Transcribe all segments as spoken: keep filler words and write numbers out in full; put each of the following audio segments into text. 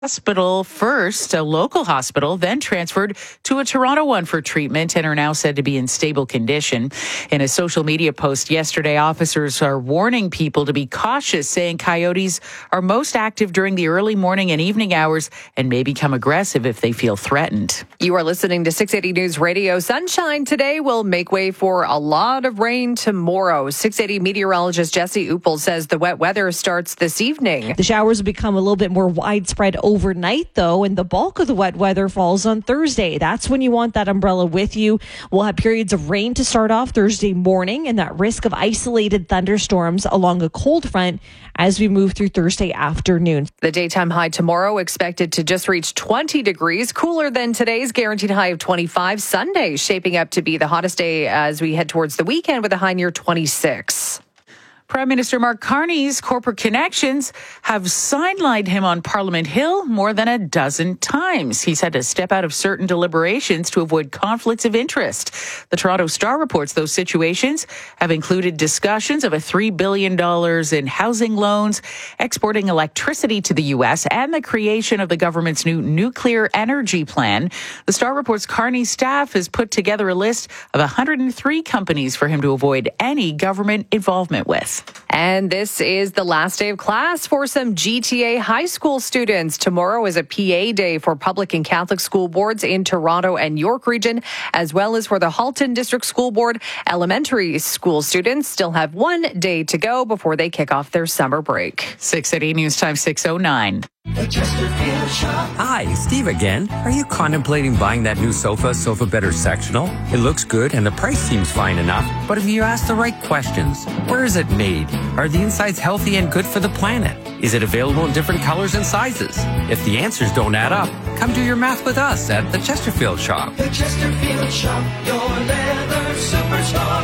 hospital first, a local hospital, then transferred to a Toronto one for treatment and are now said to be in stable condition. In a social media post yesterday, officers are warning people to be cautious, saying coyotes are most active during the early morning and evening hours and may become aggressive if they feel threatened. You are listening to six eighty News Radio. Sunshine today will make way for a lot of rain tomorrow. six eighty meteorologist Jesse Uppel says the wet weather starts this evening. The showers will become a little bit more widespread overnight, though, and the bulk of the wet weather falls on Thursday. That's when you want that umbrella with you. We'll have periods of rain to start off Thursday morning and that risk of isolated thunderstorms along a cold front as we move through Thursday afternoon. The daytime high tomorrow expected to just reach twenty degrees, cooler than today's guaranteed high of twenty-five. Sunday shaping up to be the hottest day as we head towards the weekend with a high near twenty-six. Prime Minister Mark Carney's corporate connections have sidelined him on Parliament Hill more than a dozen times. He's had to step out of certain deliberations to avoid conflicts of interest. The Toronto Star reports those situations have included discussions of a three billion dollars in housing loans, exporting electricity to the U S, and the creation of the government's new nuclear energy plan. The Star reports Carney's staff has put together a list of one hundred three companies for him to avoid any government involvement with. And this is the last day of class for some G T A high school students. Tomorrow is a P A day for public and Catholic school boards in Toronto and York region, as well as for the Halton District School Board. Elementary school students still have one day to go before they kick off their summer break. six eighty News Time six oh nine. The Chesterfield Shop. Hi, Steve again. Are you contemplating buying that new sofa, Sofa Better Sectional? It looks good and the price seems fine enough, but if you ask the right questions, where is it made? Are the insides healthy and good for the planet? Is it available in different colors and sizes? If the answers don't add up, come do your math with us at the Chesterfield Shop. The Chesterfield Shop, your leather superstore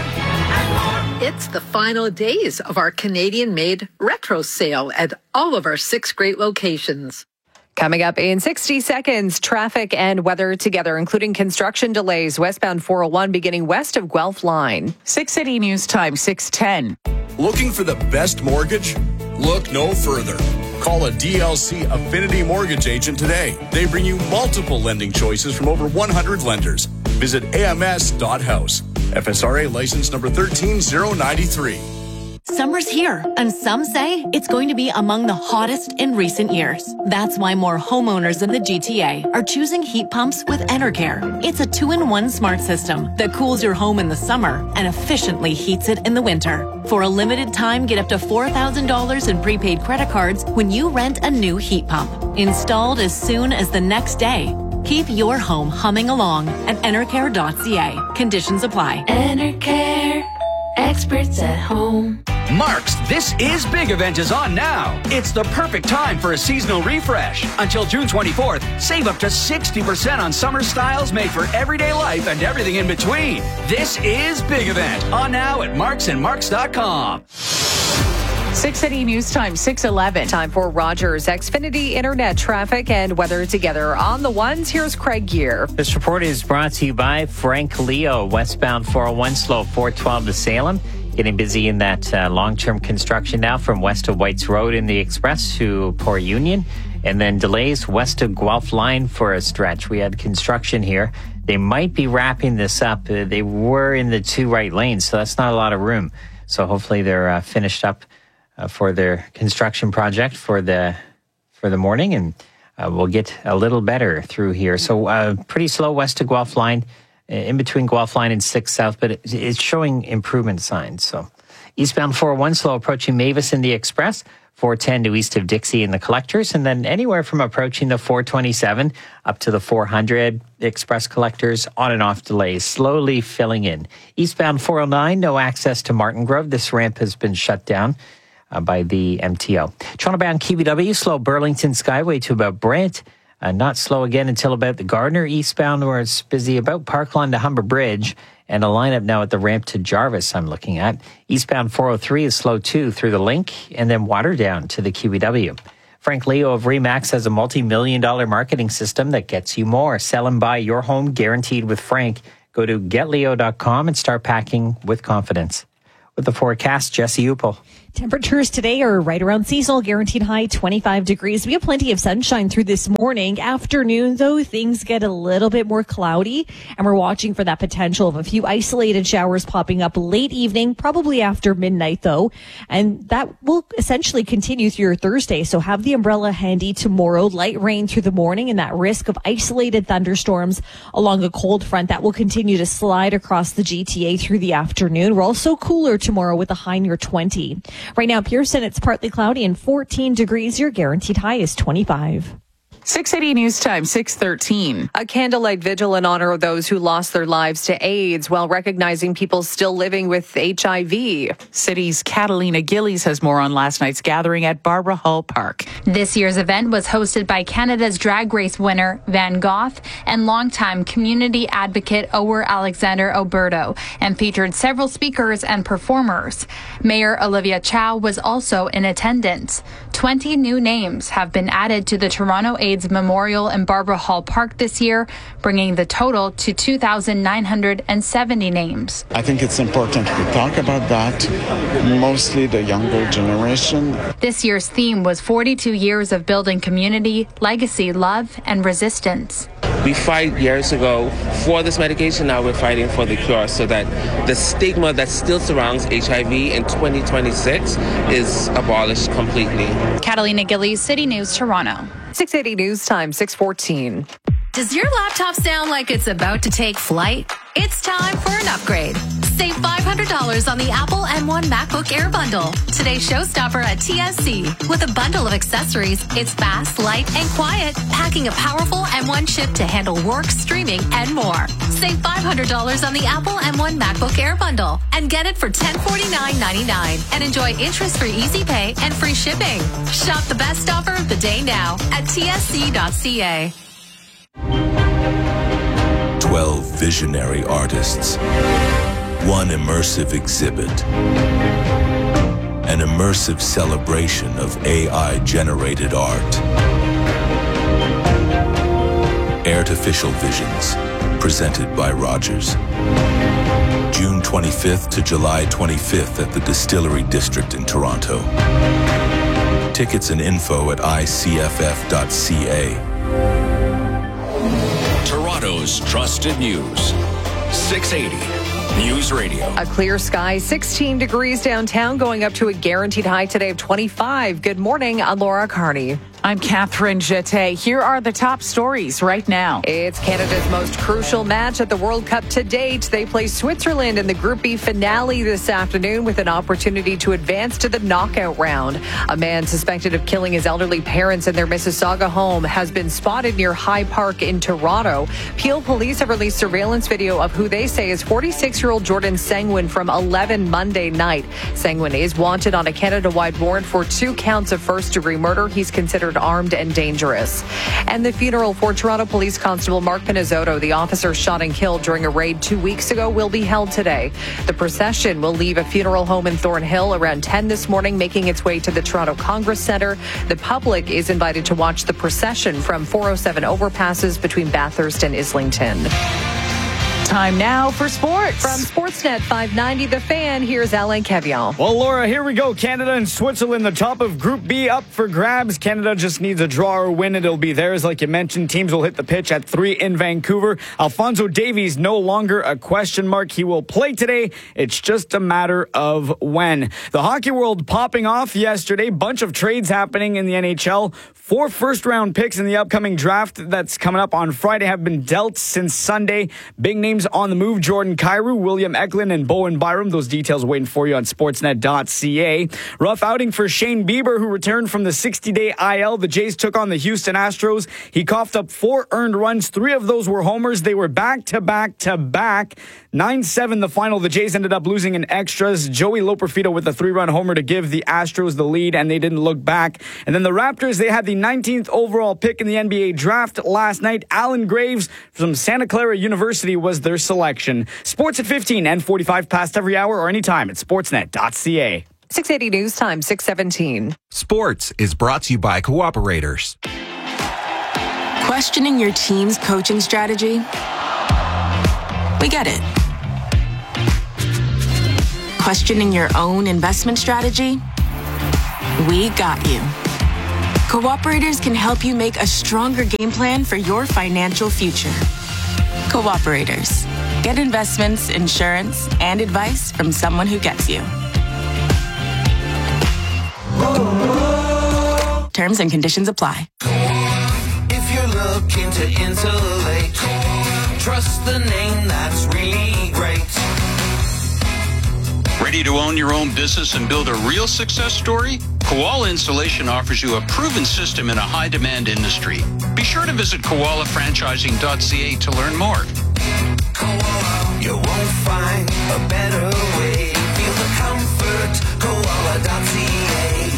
and more. It's the final days of our Canadian-made retro sale at all of our six great locations. Coming up in sixty seconds, traffic and weather together, including construction delays westbound four oh one beginning west of Guelph Line. six eighty News Time six ten. Looking for the best mortgage? Look no further. Call a D L C Affinity Mortgage agent today. They bring you multiple lending choices from over one hundred lenders. Visit A M S dot house. F S R A license number one three zero nine three. Summer's here, and some say it's going to be among the hottest in recent years. That's why more homeowners in the G T A are choosing heat pumps with Enercare. It's a two-in-one smart system that cools your home in the summer and efficiently heats it in the winter. For a limited time, get up to four thousand dollars in prepaid credit cards when you rent a new heat pump. Installed as soon as the next day. Keep your home humming along at enercare dot c a. Conditions apply. Enercare. Experts at home. Mark's This Is Big event is on now. It's the perfect time for a seasonal refresh. Until June twenty-fourth, save up to sixty percent on summer styles made for everyday life and everything in between. This Is Big event on now at marks and marks dot com. six eighty News Time six eleven. Time for Rogers Xfinity Internet traffic and weather together on the ones. Here's Craig Gear. This report is brought to you by Frank Leo. Westbound four oh one slow four twelve to Salem. Getting busy in that uh, long-term construction now from west of Whites Road in the Express to Port Union. And then delays west of Guelph Line for a stretch. We had construction here. They might be wrapping this up. Uh, they were in the two right lanes, so that's not a lot of room. So hopefully they're uh, finished up uh, for their construction project for the for the morning, and uh, we'll get a little better through here. So uh, pretty slow west of Guelph Line. In between Guelph Line and six South, but it's showing improvement signs. So eastbound four oh one slow approaching Mavis in the Express, four ten to east of Dixie in the Collectors, and then anywhere from approaching the four twenty-seven up to the four hundred Express Collectors, on and off delays, slowly filling in. Eastbound four oh nine, no access to Martin Grove. This ramp has been shut down uh, by the M T O. Toronto-bound K B W, slow Burlington Skyway to about Brent. Uh, not slow again until about the Gardner eastbound, where it's busy about Parkland to Humber Bridge, and a lineup now at the ramp to Jarvis I'm looking at. Eastbound four oh three is slow too through the Link, and then Waterdown to the Q B W. Frank Leo of Remax has a multi-million dollar marketing system that gets you more. Sell and buy your home guaranteed with Frank. Go to get leo dot com and start packing with confidence. With the forecast, Jesse Uppel. Temperatures today are right around seasonal, guaranteed high twenty-five degrees. We have plenty of sunshine through this morning. Afternoon, though, things get a little bit more cloudy, and we're watching for that potential of a few isolated showers popping up late evening, probably after midnight, though. And that will essentially continue through your Thursday. So have the umbrella handy tomorrow. Light rain through the morning and that risk of isolated thunderstorms along a cold front that will continue to slide across the G T A through the afternoon. We're also cooler tomorrow with a high near twenty. Right now, Pearson, it's partly cloudy and fourteen degrees. Your guaranteed high is twenty-five. six eighty News Time, six thirteen. A candlelight vigil in honor of those who lost their lives to AIDS while recognizing people still living with H I V. City's Catalina Gillies has more on last night's gathering at Barbara Hall Park. This year's event was hosted by Canada's Drag Race winner Van Gogh and longtime community advocate Ower Alexander Oberto, and featured several speakers and performers. Mayor Olivia Chow was also in attendance. twenty new names have been added to the Toronto AIDS Memorial in Barbara Hall Park this year, bringing the total to two thousand nine hundred seventy names. I think it's important we talk about that, mostly the younger generation. This year's theme was forty-two years of building community, legacy, love, and resistance. We fight years ago for this medication, now we're fighting for the cure so that the stigma that still surrounds H I V in twenty twenty-six is abolished completely. Catalina Gillies, City News, Toronto. six eighty News Time, six fourteen. Does your laptop sound like it's about to take flight? It's time for an upgrade. Save five hundred dollars on the Apple M one MacBook Air bundle. Today's showstopper at T S C. With a bundle of accessories, it's fast, light, and quiet, packing a powerful M one chip to handle work, streaming, and more. Save five hundred dollars on the Apple M one MacBook Air bundle and get it for ten forty-nine ninety-nine and enjoy interest-free easy pay and free shipping. Shop the best offer of the day now at T S C dot C A. Twelve visionary artists, one immersive exhibit, an immersive celebration of A I-generated art. Artificial Visions, presented by Rogers. June twenty-fifth to July twenty-fifth at the Distillery District in Toronto. Tickets and info at I C F F dot C A. Toronto's trusted news. six eighty News Radio. A clear sky, sixteen degrees downtown, going up to a guaranteed high today of twenty-five. Good morning, I'm Laura Carney. I'm Catherine Jeté. Here are the top stories right now. It's Canada's most crucial match at the World Cup to date. They play Switzerland in the Group B finale this afternoon with an opportunity to advance to the knockout round. A man suspected of killing his elderly parents in their Mississauga home has been spotted near High Park in Toronto. Peel police have released surveillance video of who they say is forty-six-year-old Jordan Sengwin from eleven Monday night. Sengwin is wanted on a Canada-wide warrant for two counts of first-degree murder. He's considered armed and dangerous. And the funeral for Toronto Police Constable Mark Pinizzotto, the officer shot and killed during a raid two weeks ago, will be held today. The procession will leave a funeral home in Thornhill around ten this morning, making its way to the Toronto Congress Centre. The public is invited to watch the procession from four oh seven overpasses between Bathurst and Islington. Time now for sports. From Sportsnet five ninety, The Fan, here's Alain Kevion. Well, Laura, here we go. Canada and Switzerland, the top of Group B, up for grabs. Canada just needs a draw or win, and it'll be theirs. Like you mentioned, teams will hit the pitch at three in Vancouver. Alphonso Davies no longer a question mark. He will play today. It's just a matter of when. The hockey world popping off yesterday. Bunch of trades happening in the N H L. Four first-round picks in the upcoming draft that's coming up on Friday have been dealt since Sunday. Big names on the move: Jordan Kyrou, William Eklund, and Bowen Byram. Those details waiting for you on sportsnet dot c a. Rough outing for Shane Bieber, who returned from the sixty-day I L. The Jays took on the Houston Astros. He coughed up four earned runs. Three of those were homers. They were back-to-back-to-back. nine seven the final. The Jays ended up losing in extras. Joey Loperfido with a three-run homer to give the Astros the lead, and they didn't look back. And then the Raptors, they had the nineteenth overall pick in the N B A draft last night. Alan Graves from Santa Clara University was their selection. Sports at fifteen and forty-five past every hour or anytime at sportsnet dot c a. six eighty News Time, six seventeen. Sports is brought to you by Cooperators. Questioning your team's coaching strategy? We get it. Questioning your own investment strategy? we got you. Cooperators can help you make a stronger game plan for your financial future. Cooperators. Get investments, insurance, and advice from someone who gets you. Terms and conditions apply. If you're looking to insulate, trust the name that's really great. Ready to own your own business and build a real success story? Koala Installation offers you a proven system in a high-demand industry. Be sure to visit koala franchising dot c a to learn more. Koala, you won't find a better way. Feel the comfort, koala dot c a.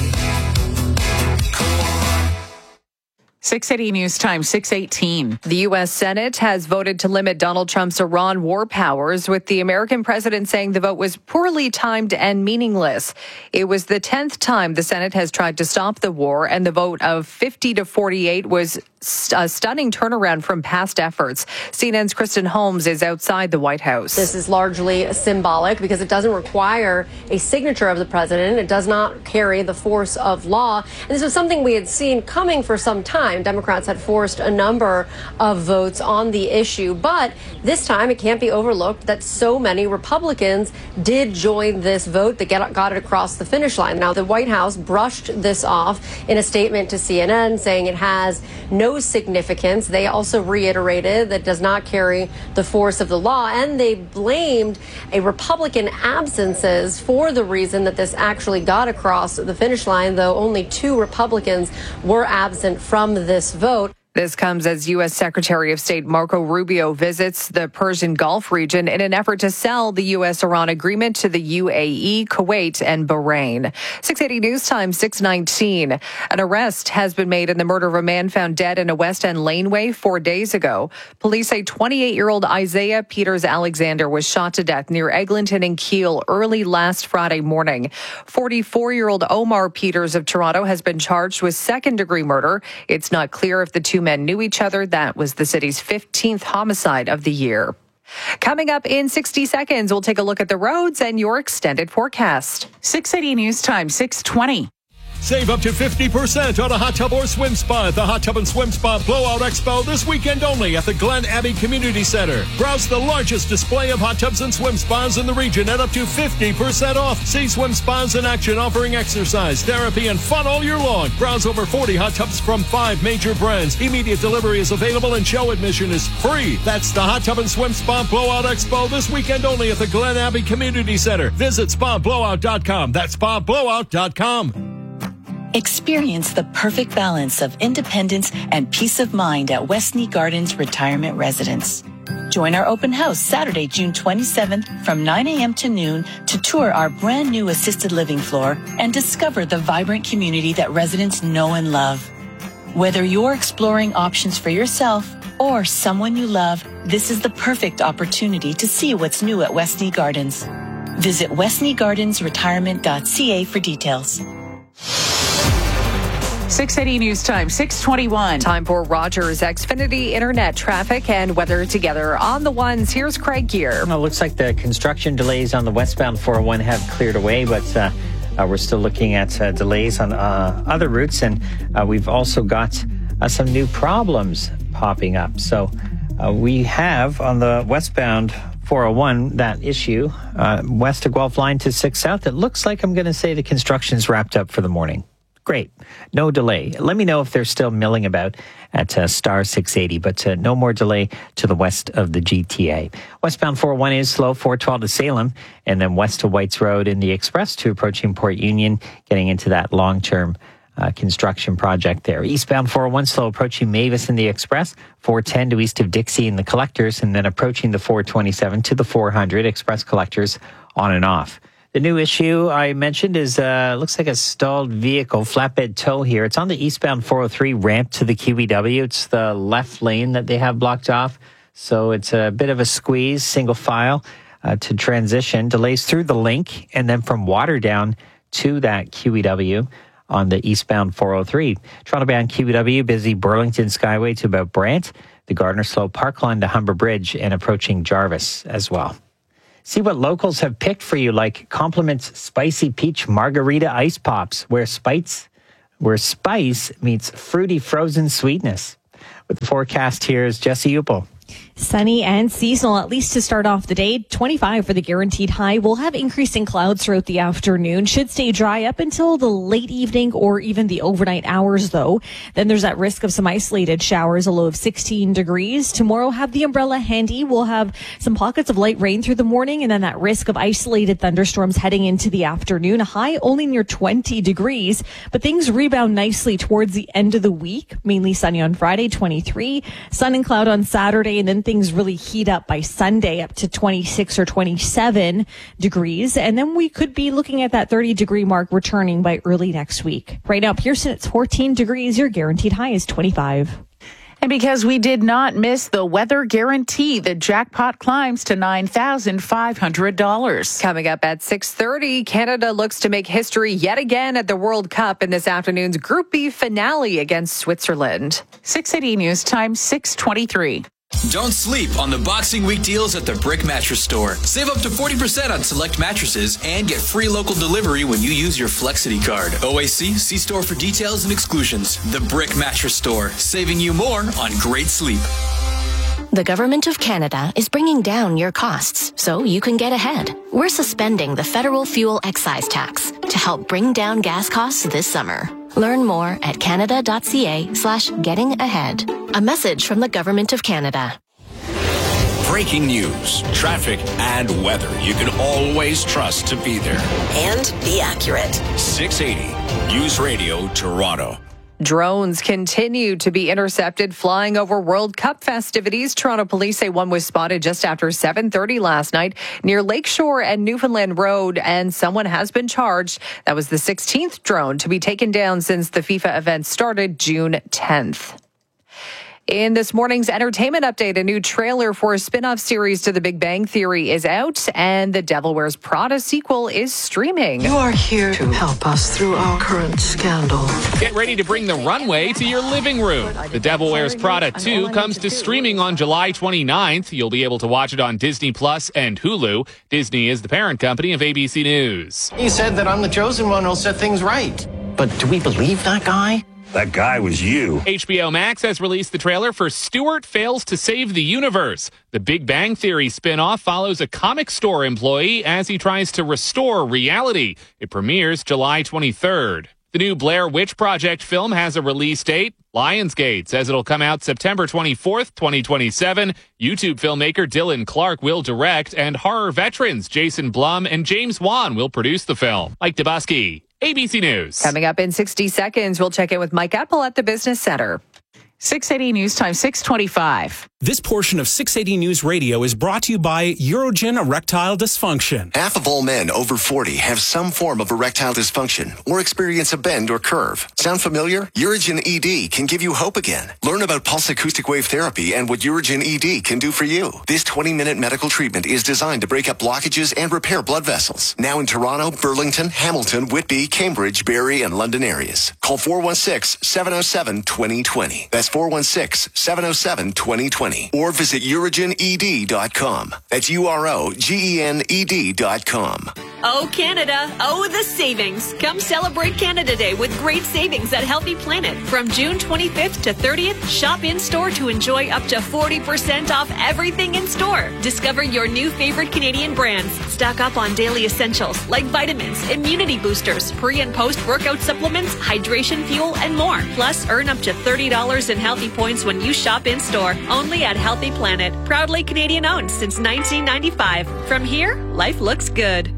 six eighty News Time, six eighteen. The U S Senate has voted to limit Donald Trump's Iran war powers, with the American president saying the vote was poorly timed and meaningless. It was the tenth time the Senate has tried to stop the war, and the vote of fifty to forty-eight was a stunning turnaround from past efforts. C N N's Kristen Holmes is outside the White House. This is largely symbolic because it doesn't require a signature of the president. It does not carry the force of law. And this was something we had seen coming for some time. Democrats had forced a number of votes on the issue, but this time it can't be overlooked that so many Republicans did join this vote that get, got it across the finish line. Now, the White House brushed this off in a statement to C N N, saying it has no significance. They also reiterated that it does not carry the force of the law, and they blamed a Republican absences for the reason that this actually got across the finish line, though only two Republicans were absent from this vote. This comes as U S Secretary of State Marco Rubio visits the Persian Gulf region in an effort to sell the U S Iran agreement to the U A E, Kuwait, and Bahrain. six eighty News Time, six nineteen. An arrest has been made in the murder of a man found dead in a West End laneway four days ago. Police say twenty-eight-year-old Isaiah Peters Alexander was shot to death near Eglinton and Keele early last Friday morning. forty-four-year-old Omar Peters of Toronto has been charged with second-degree murder. It's not clear if the two men knew each other. That was the city's fifteenth homicide of the year. Coming up in sixty seconds, we'll take a look at the roads and your extended forecast. six eighty News Time, six twenty. Save up to fifty percent on a hot tub or swim spa at the Hot Tub and Swim Spa Blowout Expo this weekend only at the Glen Abbey Community Center. Browse the largest display of hot tubs and swim spas in the region at up to fifty percent off. See swim spas in action offering exercise, therapy, and fun all year long. Browse over forty hot tubs from five major brands. Immediate delivery is available and show admission is free. That's the Hot Tub and Swim Spa Blowout Expo this weekend only at the Glen Abbey Community Center. Visit spa blowout dot com. That's spa blowout dot com. Experience the perfect balance of independence and peace of mind at Westney Gardens Retirement Residence. Join our open house Saturday, June twenty-seventh from nine a.m. to noon to tour our brand new assisted living floor and discover the vibrant community that residents know and love. Whether you're exploring options for yourself or someone you love, this is the perfect opportunity to see what's new at Westney Gardens. Visit westney gardens retirement dot c a for details. six eighty News Time, six twenty-one. Time for Rogers Xfinity Internet traffic and weather together on the ones. Here's Craig Gear. Well, it looks like the construction delays on the westbound four oh one have cleared away, but uh, uh, we're still looking at uh, delays on uh, other routes, and uh, we've also got uh, some new problems popping up. So uh, we have on the westbound four oh one that issue uh, west of Guelph line to six South. It looks like I'm going to say the construction's wrapped up for the morning. Great. No delay. Let me know if they're still milling about at uh, star six eighty, but uh, no more delay to the west of the G T A. Westbound four oh one is slow, four twelve to Salem, and then west to Whites Road in the Express to approaching Port Union, getting into that long-term uh, construction project there. Eastbound four oh one slow approaching Mavis in the Express, four ten to east of Dixie in the Collectors, and then approaching the four twenty-seven to the four hundred Express Collectors on and off. The new issue I mentioned is, uh, looks like a stalled vehicle, flatbed tow here. It's on the eastbound four oh three ramp to the Q E W. It's the left lane that they have blocked off. So it's a bit of a squeeze, single file uh, to transition. Delays through the link and then from Waterdown to that Q E W on the eastbound four oh three. Toronto-bound Q E W, busy Burlington Skyway to about Brant. The Gardner Slope Park line to Humber Bridge and approaching Jarvis as well. See what locals have picked for you, like Compliments Spicy Peach Margarita Ice Pops, where spice, where spice meets fruity frozen sweetness. With the forecast, here is Jesse Upel. Sunny and seasonal, at least to start off the day. twenty-five for the guaranteed high. We'll have increasing clouds throughout the afternoon. Should stay dry up until the late evening or even the overnight hours, though. Then there's that risk of some isolated showers, a low of sixteen degrees. Tomorrow, have the umbrella handy. We'll have some pockets of light rain through the morning, and then that risk of isolated thunderstorms heading into the afternoon. A high only near twenty degrees, but things rebound nicely towards the end of the week. Mainly sunny on Friday, twenty-three. Sun and cloud on Saturday, and then things really heat up by Sunday up to twenty-six or twenty-seven degrees. And then we could be looking at that thirty degree mark returning by early next week. Right now, Pearson, it's fourteen degrees. Your guaranteed high is twenty-five. And because we did not miss the weather guarantee, the jackpot climbs to nine thousand five hundred dollars. Coming up at six thirty, Canada looks to make history yet again at the World Cup in this afternoon's Group B finale against Switzerland. six eighty News Time, six twenty-three. Don't sleep on the Boxing Week deals at the Brick Mattress Store. Save up to forty percent on select mattresses and get free local delivery when you use your Flexity card. O A C, see store for details and exclusions. The Brick Mattress Store, saving you more on great sleep. The Government of Canada is bringing down your costs so you can get ahead. We're suspending the federal fuel excise tax to help bring down gas costs this summer. Learn more at canada.ca slash getting ahead. A message from the Government of Canada. Breaking news, traffic, and weather you can always trust to be there. And be accurate. six eighty News Radio Toronto. Drones continue to be intercepted flying over World Cup festivities. Toronto police say one was spotted just after seven thirty last night near Lakeshore and Newfoundland Road, and someone has been charged. That was the sixteenth drone to be taken down since the FIFA event started June tenth. In this morning's entertainment update, a new trailer for a spin-off series to The Big Bang Theory is out, and The Devil Wears Prada sequel is streaming. You are here to help us through our current scandal. Get ready to bring the runway to your living room. The Devil Wears Prada two comes to streaming on July twenty-ninth. You'll be able to watch it on Disney Plus and Hulu. Disney is the parent company of A B C News. He said that I'm the chosen one who'll set things right. But do we believe that guy? That guy was you. H B O Max has released the trailer for Stewart Fails to Save the Universe. The Big Bang Theory spin-off follows a comic store employee as he tries to restore reality. It premieres July twenty-third. The new Blair Witch Project film has a release date. Lionsgate says it'll come out September twenty-fourth, twenty twenty-seven. YouTube filmmaker Dylan Clark will direct, and horror veterans Jason Blum and James Wan will produce the film. Mike Dubusky, A B C News. Coming up in sixty seconds, we'll check in with Mike Apple at the Business Center. six eighty News Time, six twenty-five. This portion of six eighty News Radio is brought to you by Urogen Erectile Dysfunction. Half of all men over forty have some form of erectile dysfunction or experience a bend or curve. Sound familiar? Urogen E D can give you hope again. Learn about pulse acoustic wave therapy and what Urogen E D can do for you. This twenty-minute medical treatment is designed to break up blockages and repair blood vessels. Now in Toronto, Burlington, Hamilton, Whitby, Cambridge, Barrie, and London areas. Call four one six, seven oh seven, two oh two oh. That's four one six, seven oh seven, two oh two oh. Or visit urogen e d dot com. That's U R O G E N E D dot com. Oh, Canada. Oh, the savings. Come celebrate Canada Day with great savings at Healthy Planet. From June twenty-fifth to thirtieth, shop in-store to enjoy up to forty percent off everything in store. Discover your new favorite Canadian brands. Stock up on daily essentials like vitamins, immunity boosters, pre- and post-workout supplements, hydration fuel, and more. Plus, earn up to thirty dollars in healthy points when you shop in-store. Only at Healthy Planet. Proudly Canadian-owned since nineteen ninety-five. From here, life looks good.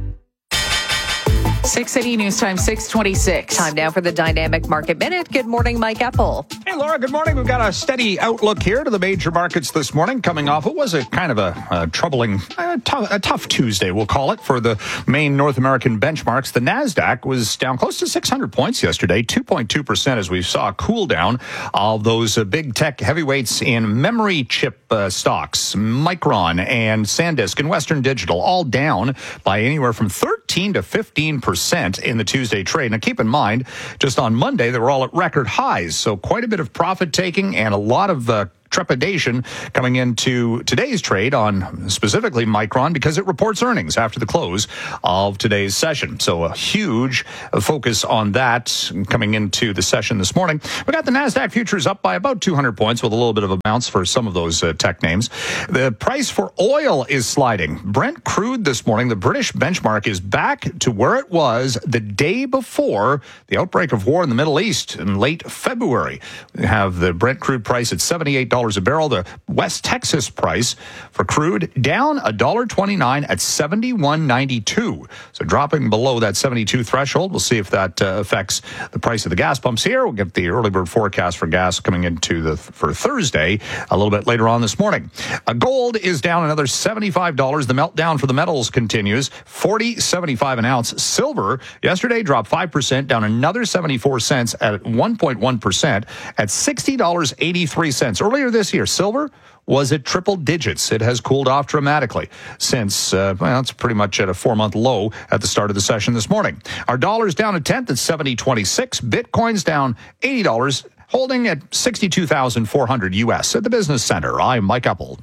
six eighty News Time, six twenty-six. Time now for the Dynamic Market Minute. Good morning, Mike Apple. Hey, Laura, good morning. We've got a steady outlook here to the major markets this morning, coming off what was a kind of a, a troubling, uh, t- a tough Tuesday, we'll call it, for the main North American benchmarks. The NASDAQ was down close to six hundred points yesterday, two point two percent, as we saw a cool down of those uh, big tech heavyweights in memory chip uh, stocks, Micron and SanDisk and Western Digital, all down by anywhere from thirteen to fifteen percent in the Tuesday trade. Now, keep in mind, just on Monday, they were all at record highs, so quite a bit of profit taking and a lot of uh, trepidation coming into today's trade on specifically Micron because it reports earnings after the close of today's session. So a huge focus on that coming into the session this morning. We got the NASDAQ futures up by about two hundred points with a little bit of a bounce for some of those uh, tech names. The price for oil is sliding. Brent crude this morning, the British benchmark is back to where it was the day before the outbreak of war in the Middle East in late February. We have the Brent crude price at seventy-eight dollars a barrel. The West Texas price for crude down one dollar twenty-nine at seventy-one ninety-two. So dropping below that seventy-two threshold. We'll see if that uh, affects the price of the gas pumps here. We'll get the early bird forecast for gas coming into the for Thursday a little bit later on this morning. Uh, gold is down another seventy-five dollars. The meltdown for the metals continues. forty seventy-five an ounce. Silver yesterday dropped five percent, down another seventy-four cents at one point one percent at sixty dollars and eighty-three cents. Earlier this year, silver was at triple digits. It has cooled off dramatically since, uh, well, it's pretty much at a four-month low at the start of the session this morning. Our dollar's down a tenth at seventy twenty-six. Bitcoin's down eighty dollars, holding at sixty-two thousand four hundred U S at the Business Center. I'm Mike Uppel.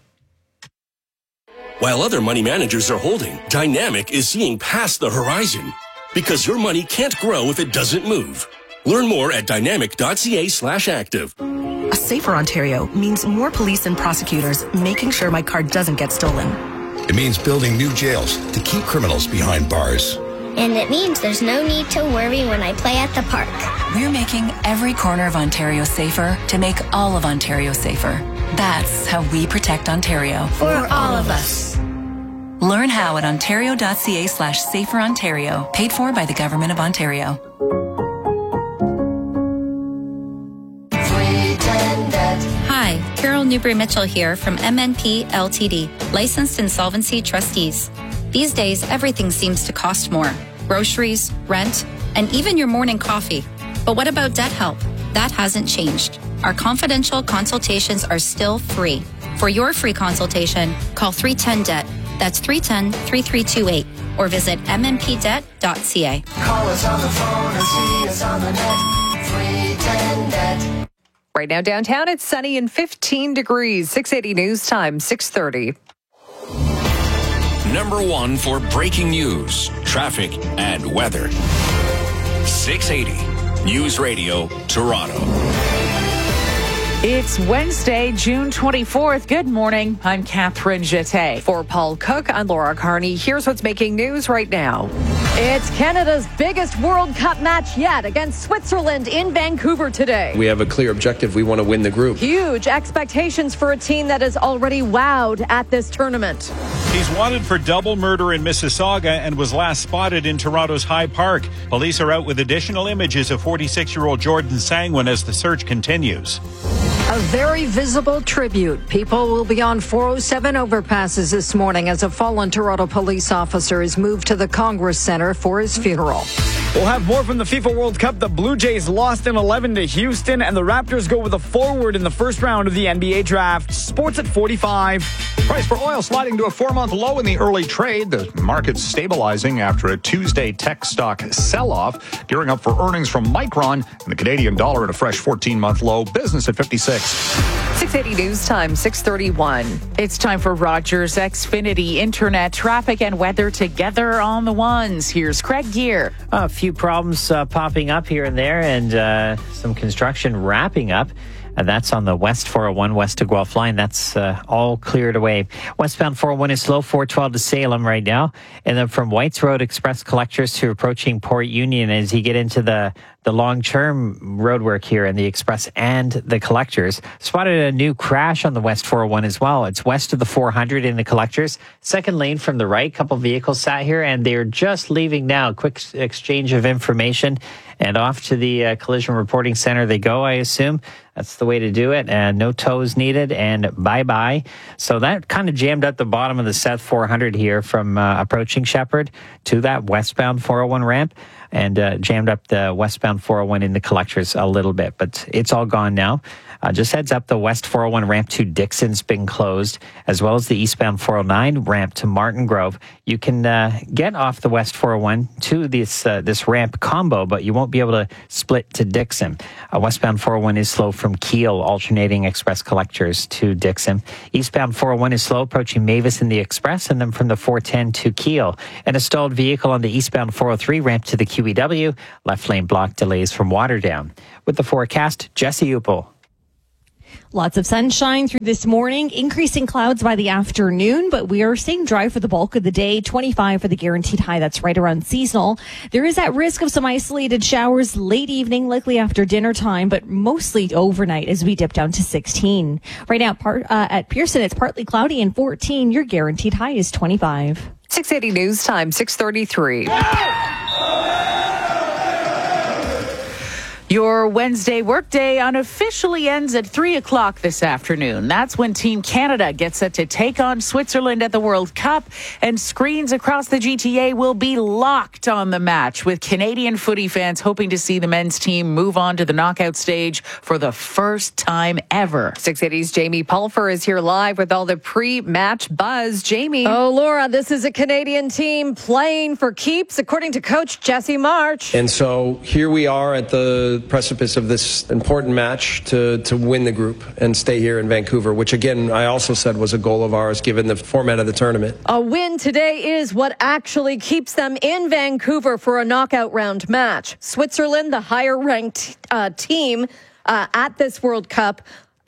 While other money managers are holding, Dynamic is seeing past the horizon because your money can't grow if it doesn't move. Learn more at dynamic.ca slash active. A safer Ontario means more police and prosecutors making sure my car doesn't get stolen. It means building new jails to keep criminals behind bars. And it means there's no need to worry when I play at the park. We're making every corner of Ontario safer to make all of Ontario safer. That's how we protect Ontario. For all of us. Learn how at ontario.ca slash safer Ontario. Paid for by the Government of Ontario. Hi, Carol Newbury-Mitchell here from M N P L T D, Licensed Insolvency Trustees. These days, everything seems to cost more. Groceries, rent, and even your morning coffee. But what about debt help? That hasn't changed. Our confidential consultations are still free. For your free consultation, call three one zero D E B T. That's three one zero, three three two eight or visit m n p debt dot c a. Call us on the phone or see us on the net. three one zero D E B T. Right now downtown, it's sunny and fifteen degrees. six eighty News Time, six thirty. Number one for breaking news, traffic, and weather. six eighty News Radio, Toronto. It's Wednesday, June twenty-fourth. Good morning. I'm Catherine Jeté. For Paul Cook, I'm Laura Carney. Here's what's making news right now. It's Canada's biggest World Cup match yet against Switzerland in Vancouver today. We have a clear objective. We want to win the group. Huge expectations for a team that has already wowed at this tournament. He's wanted for double murder in Mississauga and was last spotted in Toronto's High Park. Police are out with additional images of forty-six-year-old Jordan Sangwin as the search continues. A very visible tribute. People will be on four oh seven overpasses this morning as a fallen Toronto police officer is moved to the Congress Center for his funeral. We'll have more from the FIFA World Cup. The Blue Jays lost in eleven to Houston, and the Raptors go with a forward in the first round of the N B A draft. Sports at forty-five. Price for oil sliding to a four-month low in the early trade. The market's stabilizing after a Tuesday tech stock sell-off, gearing up for earnings from Micron, and the Canadian dollar at a fresh fourteen-month low. Business at fifty-six. six eighty News Time, six thirty-one. It's time for Rogers Xfinity Internet traffic and weather together on the ones. Here's Craig Gear. A few problems uh, popping up here and there, and uh, some construction wrapping up. Uh, that's on the West four oh one, west to Guelph line. That's uh, all cleared away. Westbound four oh one is slow, four twelve to Salem right now. And then from Whites Road Express Collectors to approaching Port Union as you get into the, the long-term road work here in the Express and the Collectors. Spotted a new crash on the West four oh one as well. It's west of the four hundred in the Collectors. Second lane from the right, couple vehicles sat here, and they're just leaving now. Quick exchange of information. And off to the uh, collision reporting center they go, I assume. That's the way to do it. And no tows needed, and bye-bye. So that kind of jammed up the bottom of the South four hundred here from uh, approaching Shepherd to that westbound four oh one ramp, and uh, jammed up the westbound four oh one in the Collectors a little bit. But it's all gone now. Uh, just heads up, the West four oh one ramp to Dixon's been closed, as well as the eastbound four oh nine ramp to Martin Grove. You can uh, get off the West four oh one to this uh, this ramp combo, but you won't be able to split to Dixon. Uh, westbound four oh one is slow from Kiel, alternating express collectors to Dixon. Eastbound four oh one is slow approaching Mavis in the express, and then from the four ten to Kiel. And a stalled vehicle on the eastbound four oh three ramp to the Q E W. Left lane block delays from Waterdown. With the forecast, Jesse Upel. Lots of sunshine through this morning, increasing clouds by the afternoon, but we are staying dry for the bulk of the day. twenty-five for the guaranteed high. That's right around seasonal. There is that risk of some isolated showers late evening, likely after dinner time, but mostly overnight as we dip down to sixteen. Right now part, uh, at Pearson, it's partly cloudy and fourteen. Your guaranteed high is twenty-five. six eighty News Time, six thirty-three. Your Wednesday workday unofficially ends at three o'clock this afternoon. That's when Team Canada gets set to take on Switzerland at the World Cup, and screens across the G T A will be locked on the match, with Canadian footy fans hoping to see the men's team move on to the knockout stage for the first time ever. six eighty's Jamie Pulfer is here live with all the pre-match buzz. Jamie. Oh, Laura, this is a Canadian team playing for keeps, according to Coach Jesse March. And so here we are at the precipice of this important match to, to win the group and stay here in Vancouver, which again, I also said was a goal of ours given the format of the tournament. A win today is what actually keeps them in Vancouver for a knockout round match. Switzerland, the higher ranked uh, team uh, at this World Cup,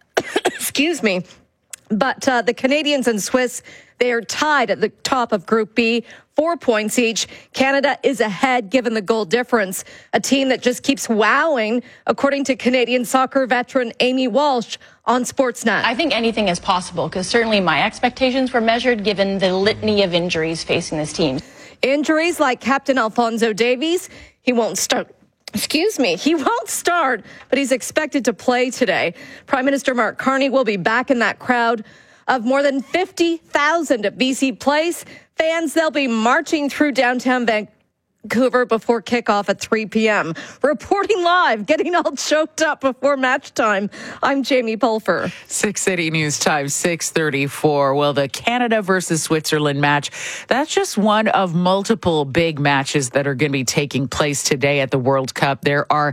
excuse me, but uh, the Canadians and Swiss, they are tied at the top of Group B, four points each. Canada is ahead given the goal difference, a team that just keeps wowing, according to Canadian soccer veteran Amy Walsh on Sportsnet. I think anything is possible because certainly my expectations were measured given the litany of injuries facing this team. Injuries like Captain Alphonso Davies, he won't start. Excuse me, he won't start, but he's expected to play today. Prime Minister Mark Carney will be back in that crowd of more than fifty thousand at B C Place. Fans, they'll be marching through downtown Vancouver before kickoff at three p.m. Reporting live, getting all choked up before match time, I'm Jamie Pulfer. six eighty News Time, six thirty-four. Well, the Canada versus Switzerland match, that's just one of multiple big matches that are going to be taking place today at the World Cup. There are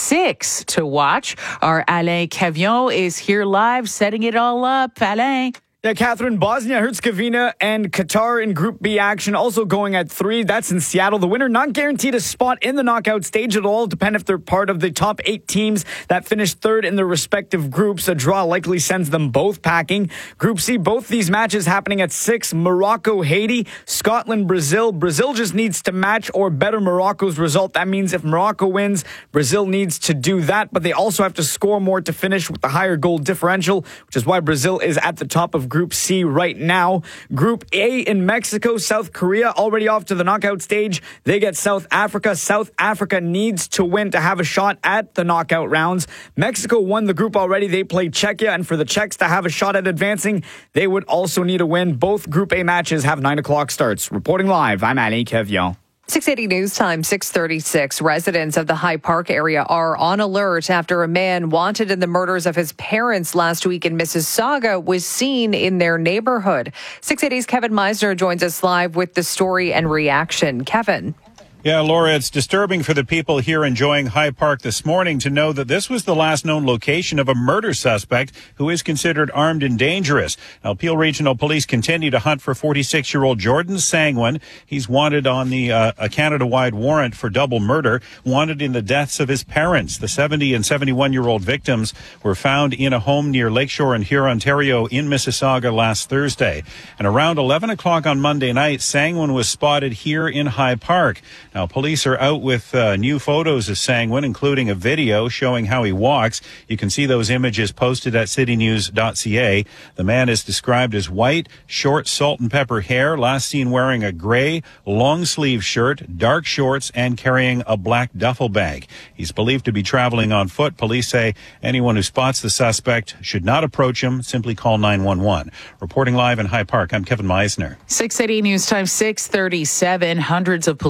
six to watch. Our Alain Cavillon is here live, setting it all up. Alain. Yeah, Catherine, Bosnia-Herzegovina and Qatar in Group B action also going at three. That's in Seattle. The winner not guaranteed a spot in the knockout stage at all. Depend if they're part of the top eight teams that finished third in their respective groups. A draw likely sends them both packing. Group C, both these matches happening at six. Morocco, Haiti, Scotland, Brazil. Brazil just needs to match or better Morocco's result. That means if Morocco wins, Brazil needs to do that, but they also have to score more to finish with the higher goal differential, which is why Brazil is at the top of Group C right now. Group A in Mexico, South Korea already off to the knockout stage. They get South Africa. South Africa needs to win to have a shot at the knockout rounds. Mexico won the group already. They play Czechia, and for the Czechs to have a shot at advancing, they would also need a win. Both Group A matches have nine o'clock starts. Reporting live, I'm Alain Cavillon. six eighty News Time, six thirty-six. Residents of the High Park area are on alert after a man wanted in the murders of his parents last week in Mississauga was seen in their neighborhood. six eighty's Kevin Meisner joins us live with the story and reaction. Kevin. Yeah, Laura, it's disturbing for the people here enjoying High Park this morning to know that this was the last known location of a murder suspect who is considered armed and dangerous. Now, Peel Regional Police continue to hunt for forty-six-year-old Jordan Sangwin. He's wanted on the uh, a Canada-wide warrant for double murder, wanted in the deaths of his parents. The seventy and seventy-one-year-old victims were found in a home near Lakeshore in Huron, Ontario in Mississauga last Thursday. And around eleven o'clock on Monday night, Sangwin was spotted here in High Park. Now, police are out with uh, new photos of Sangwin, including a video showing how he walks. You can see those images posted at city news dot c a. The man is described as white, short salt and pepper hair, last seen wearing a gray, long-sleeve shirt, dark shorts, and carrying a black duffel bag. He's believed to be traveling on foot. Police say anyone who spots the suspect should not approach him. Simply call nine one one. Reporting live in High Park, I'm Kevin Meisner. six eighty News Time, six thirty-seven. Hundreds of police officers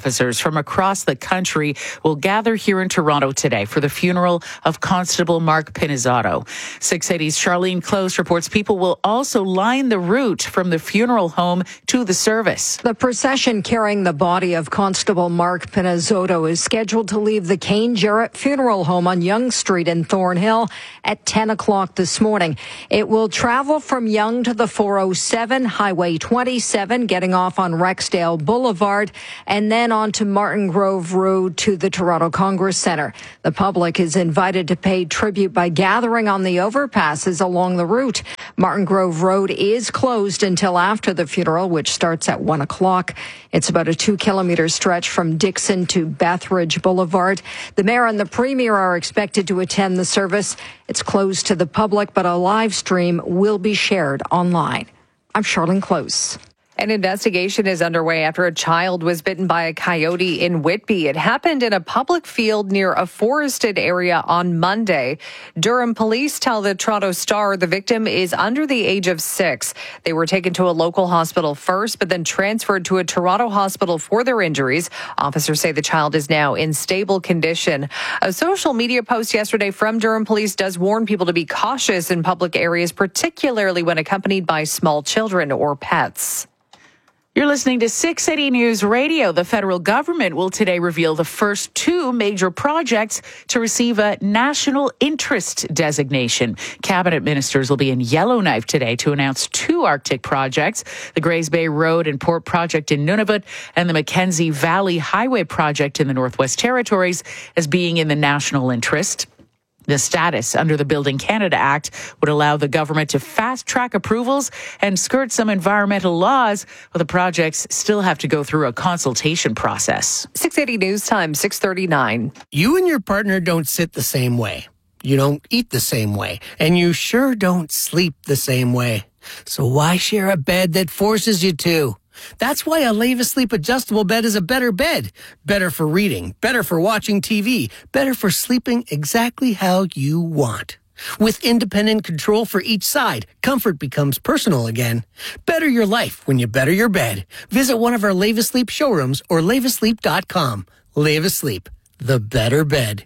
officers from across the country will gather here in Toronto today for the funeral of Constable Mark Pinizzotto. six eighty's Charlene Close reports people will also line the route from the funeral home to the service. The procession carrying the body of Constable Mark Pinizzotto is scheduled to leave the Kane Jarrett Funeral Home on Yonge Street in Thornhill at ten o'clock this morning. It will travel from Yonge to the four oh seven, Highway twenty-seven, getting off on Rexdale Boulevard, and then on to Martin Grove Road to the Toronto Congress Centre. The public is invited to pay tribute by gathering on the overpasses along the route. Martin Grove Road is closed until after the funeral, which starts at one o'clock. It's about a two-kilometre stretch from Dixon to Bethridge Boulevard. The mayor and the premier are expected to attend the service. It's closed to the public, but a live stream will be shared online. I'm Charlene Close. An investigation is underway after a child was bitten by a coyote in Whitby. It happened in a public field near a forested area on Monday. Durham police tell the Toronto Star the victim is under the age of six. They were taken to a local hospital first, but then transferred to a Toronto hospital for their injuries. Officers say the child is now in stable condition. A social media post yesterday from Durham police does warn people to be cautious in public areas, particularly when accompanied by small children or pets. You're listening to six eighty News Radio. The federal government will today reveal the first two major projects to receive a national interest designation. Cabinet ministers will be in Yellowknife today to announce two Arctic projects, the Grays Bay Road and Port Project in Nunavut and the Mackenzie Valley Highway Project in the Northwest Territories as being in the national interest. The status under the Building Canada Act would allow the government to fast-track approvals and skirt some environmental laws, but the projects still have to go through a consultation process. six eighty News Time, six thirty-nine. You and your partner don't sit the same way. You don't eat the same way. And you sure don't sleep the same way. So why share a bed that forces you to? That's why a Leva Sleep adjustable bed is a better bed. Better for reading, better for watching T V, better for sleeping exactly how you want. With independent control for each side, comfort becomes personal again. Better your life when you better your bed. Visit one of our Leva Sleep showrooms or leva sleep dot com. Leva Sleep, the better bed.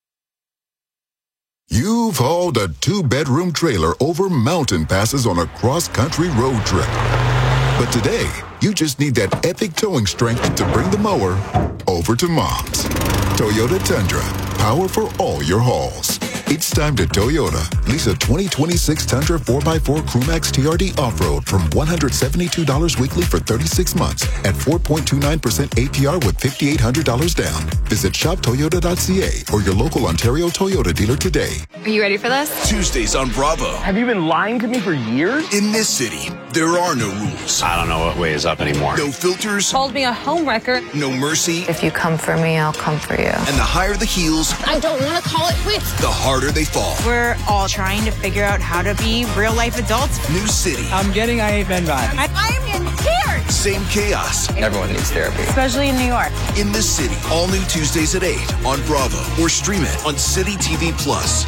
You've hauled a two-bedroom trailer over mountain passes on a cross-country road trip. But today, you just need that epic towing strength to bring the mower over to Mom's. Toyota Tundra, power for all your hauls. It's time to Toyota. Lease a twenty twenty-six Tundra four by four Crewmax T R D Off-Road from one hundred seventy-two dollars weekly for thirty-six months at four point two nine percent A P R with five thousand eight hundred dollars down. Visit shop toyota dot c a or your local Ontario Toyota dealer today. Are you ready for this? Tuesdays on Bravo. Have you been lying to me for years? In this city, there are no rules. I don't know what way is up anymore. No filters. Called me a homewrecker. No mercy. If you come for me, I'll come for you. And the higher the heels, I don't want to call it quits. The harder they fall. We're all trying to figure out how to be real life adults. New city. I'm getting I Ain't Been vibes. I, I am in tears. Same chaos. Everyone needs therapy. Especially in New York. In this city. All new Tuesdays at eight on Bravo or stream it on City T V Plus.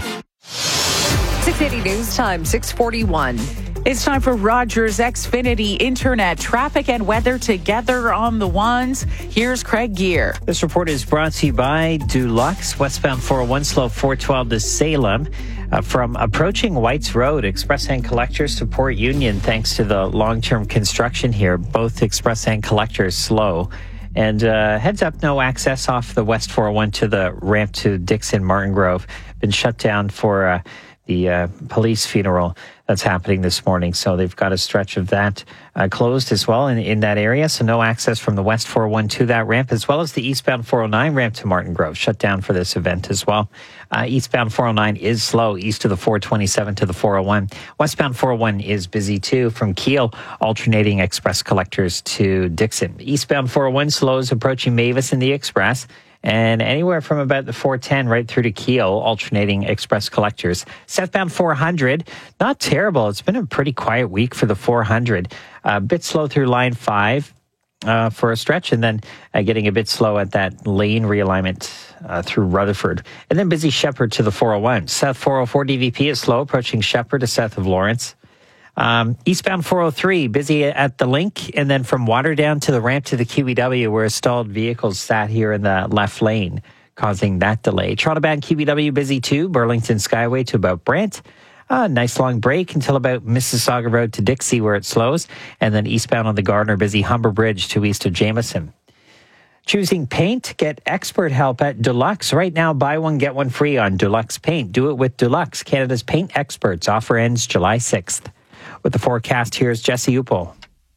six eighty News Time, six forty-one. It's time for Rogers Xfinity Internet traffic and weather together on the ones. Here's Craig Gear. This report is brought to you by Dulux. Westbound four oh one slow four twelve to Salem. Uh, from approaching Whites Road, Express and Collectors to Port Union, thanks to the long-term construction here. Both Express and Collectors slow. And uh, heads up, no access off the West four oh one to the ramp to Dixon Martin Grove. Been shut down for uh, the uh, police funeral that's happening this morning. So they've got a stretch of that uh, closed as well in, in that area. So no access from the West four oh one to that ramp, as well as the eastbound four oh nine ramp to Martin Grove, shut down for this event as well. Uh, eastbound four oh nine is slow, east of the four twenty-seven to the four oh one. Westbound four oh one is busy too, from Kiel, alternating Express Collectors to Dixon. Eastbound four oh one slows approaching Mavis and the Express. And anywhere from about the four ten right through to Kiel, alternating Express Collectors. Southbound four hundred, not terrible. It's been a pretty quiet week for the four hundred. A uh, bit slow through line five uh, for a stretch, and then uh, getting a bit slow at that lane realignment uh, through Rutherford. And then busy Shepherd to the four oh one. South four oh four D V P is slow, approaching Shepherd to south of Lawrence. Um, eastbound four oh three, busy at the link, and then from Waterdown to the ramp to the Q E W, where stalled vehicles sat here in the left lane, causing that delay. Toronto-bound Q E W busy too, Burlington Skyway to about Brent. A nice long break until about Mississauga Road to Dixie, where it slows, and then eastbound on the Gardner, busy Humber Bridge to east of Jameson. Choosing paint? Get expert help at Dulux. Right now, buy one, get one free on Dulux Paint. Do it with Dulux, Canada's paint experts. Offer ends July sixth. With the forecast, here's Jesse Upel.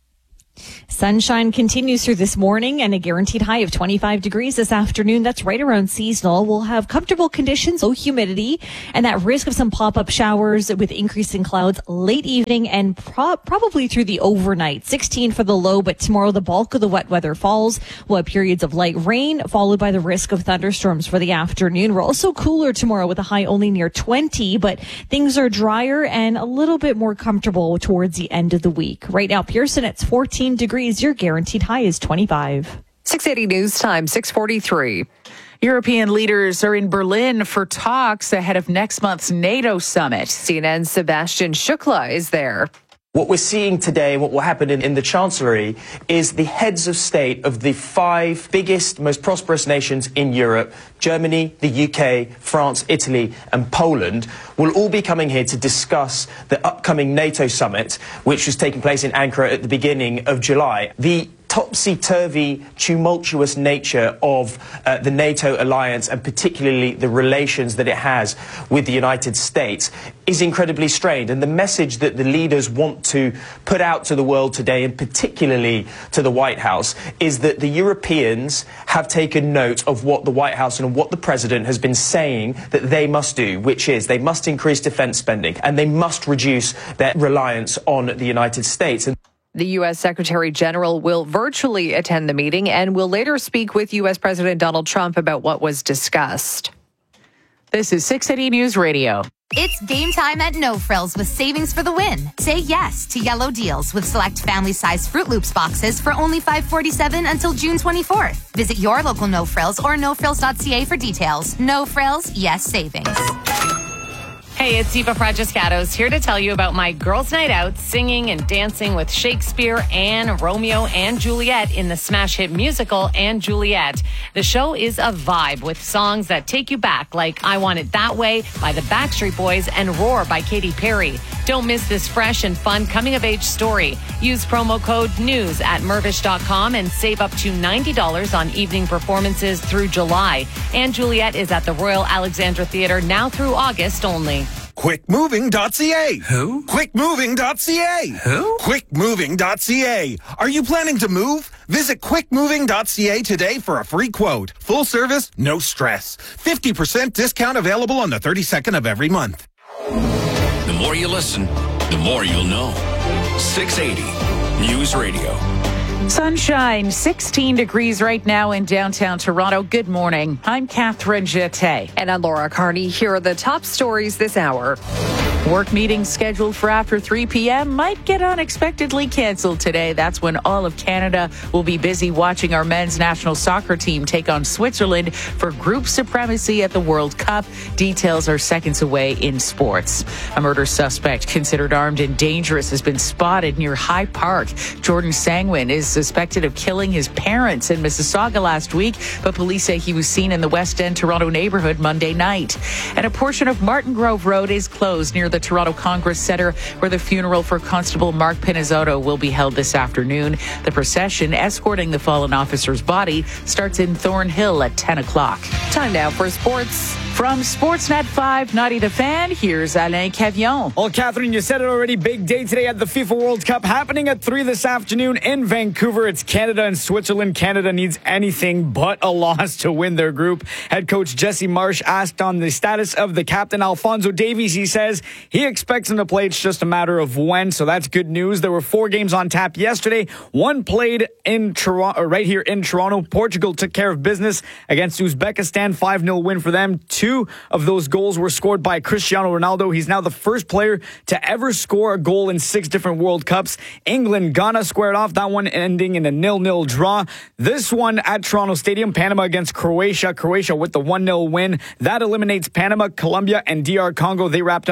Sunshine continues through this morning and a guaranteed high of twenty-five degrees this afternoon. That's right around seasonal. We'll have comfortable conditions, low humidity, and that risk of some pop-up showers with increasing clouds late evening and pro- probably through the overnight. sixteen for the low, but tomorrow the bulk of the wet weather falls. We'll have periods of light rain followed by the risk of thunderstorms for the afternoon. We're also cooler tomorrow with a high only near twenty, but things are drier and a little bit more comfortable towards the end of the week. Right now, Pearson, it's fourteen degrees. Your guaranteed high is twenty-five. six eighty News Time, six forty-three. European leaders are in Berlin for talks ahead of next month's NATO summit. C N N's Sebastian Shukla is there. What we're seeing today, what will happen in, in the Chancellery, is the heads of state of the five biggest, most prosperous nations in Europe, Germany, the U K, France, Italy, and Poland, will all be coming here to discuss the upcoming NATO summit, which was taking place in Ankara at the beginning of July. The topsy-turvy, tumultuous nature of uh, the NATO alliance, and particularly the relations that it has with the United States, is incredibly strained. And the message that the leaders want to put out to the world today, and particularly to the White House, is that the Europeans have taken note of what the White House and what the President has been saying that they must do, which is they must increase defense spending and they must reduce their reliance on the United States. And the U S Secretary General will virtually attend the meeting and will later speak with U S President Donald Trump about what was discussed. This is six eighty News Radio. It's game time at No Frills with savings for the win. Say yes to yellow deals with select family-size Fruit Loops boxes for only five forty-seven until June twenty-fourth. Visit your local No Frills or no frills dot c a for details. No Frills, yes savings. Hey, it's Eva Fragiscatos here to tell you about my girls' night out singing and dancing with Shakespeare and Romeo and Juliet in the smash hit musical and Juliet. The show is a vibe with songs that take you back, like I Want It That Way by the Backstreet Boys and Roar by Katy Perry. Don't miss this fresh and fun coming-of-age story. Use promo code NEWS at Mirvish dot com and save up to ninety dollars on evening performances through July. And Juliet is at the Royal Alexandra Theatre now through August only. quick moving dot c a. Who? quick moving dot c a. Who? quick moving dot c a. Are you planning to move? Visit quick moving dot c a today for a free quote. Full service, no stress. fifty percent discount available on the thirty-second of every month. The more you listen, the more you'll know. six eighty News Radio. Sunshine, sixteen degrees right now in downtown Toronto. Good morning. I'm Catherine Jeté. And I'm Laura Carney. Here are the top stories this hour. Work meetings scheduled for after three p.m. might get unexpectedly canceled today. That's when all of Canada will be busy watching our men's national soccer team take on Switzerland for group supremacy at the World Cup. Details are seconds away in sports. A murder suspect considered armed and dangerous has been spotted near High Park. Jordan Sangwin is suspected of killing his parents in Mississauga last week, but police say he was seen in the West End Toronto neighborhood Monday night. And a portion of Martin Grove Road is closed near the Toronto Congress Centre, where the funeral for Constable Mark Pinizzotto will be held this afternoon. The procession escorting the fallen officer's body starts in Thornhill at ten o'clock. Time now for sports. From Sportsnet five, Naughty the Fan, here's Alain Cavillon. Well, Catherine, you said it already. Big day today at the FIFA World Cup, happening at three this afternoon in Vancouver. It's Canada and Switzerland. Canada needs anything but a loss to win their group. Head coach Jesse Marsh asked on the status of the captain, Alphonso Davies. He says he expects him to play. It's just a matter of when, so that's good news. There were four games on tap yesterday. One played in Toronto, right here in Toronto. Portugal took care of business against Uzbekistan. five nil win for them. Two of those goals were scored by Cristiano Ronaldo. He's now the first player to ever score a goal in six different World Cups. England, Ghana squared off, that one ending in a nil nil draw. This one at Toronto Stadium, Panama against Croatia. Croatia with the one nil win. That eliminates Panama, Colombia, and D R Congo. They wrapped up the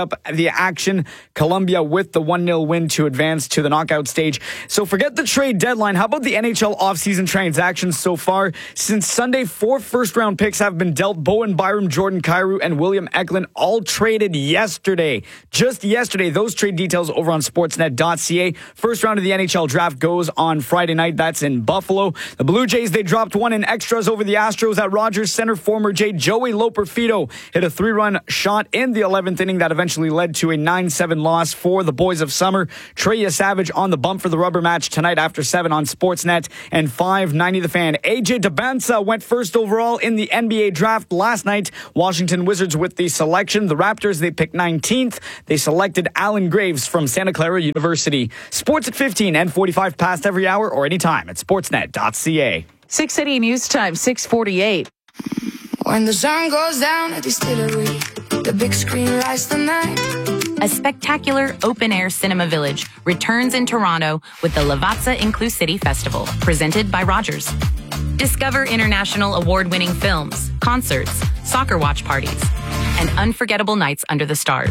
the action. Colombia with the one nil win to advance to the knockout stage. So forget the trade deadline. How about the N H L offseason transactions so far? Since Sunday, four first-round picks have been dealt. Bowen Byram, Jordan Kyrou, and William Eklund all traded yesterday. Just yesterday, those trade details over on sportsnet dot c a. First round of the N H L draft goes on Friday night. That's in Buffalo. The Blue Jays, they dropped one in extras over the Astros at Rogers Center. Former Jay Joey Loperfido hit a three-run shot in the eleventh inning that eventually led to a nine seven loss for the Boys of Summer. Trey Savage on the bump for the rubber match tonight after seven on Sportsnet and five ninety The Fan. A J Debinsa went first overall in the N B A draft last night. Washington Wizards with the selection. The Raptors, they picked nineteenth. They selected Alan Graves from Santa Clara University. Sports at fifteen and forty-five past every hour or anytime at sportsnet dot c a. six City News Time, six forty-eight. When the sun goes down at the distillery, the big screen lights the night. A spectacular open-air cinema village returns in Toronto with the Lavazza Inclusivity Festival, presented by Rogers. Discover international award-winning films, concerts, soccer watch parties, and unforgettable nights under the stars.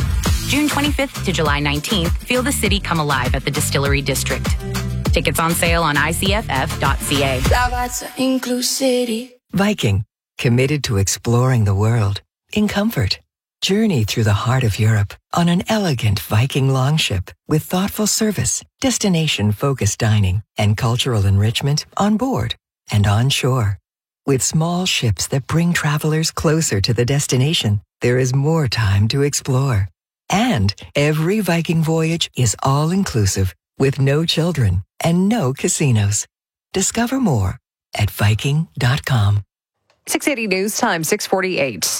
June twenty-fifth to July nineteenth, feel the city come alive at the Distillery District. Tickets on sale on I C F F dot c a. Lavazza Inclusivity. Viking, committed to exploring the world in comfort. Journey through the heart of Europe on an elegant Viking longship with thoughtful service, destination-focused dining, and cultural enrichment on board and on shore. With small ships that bring travelers closer to the destination, there is more time to explore. And every Viking voyage is all-inclusive with no children and no casinos. Discover more at viking dot com. six eighty News Time, six forty-eight.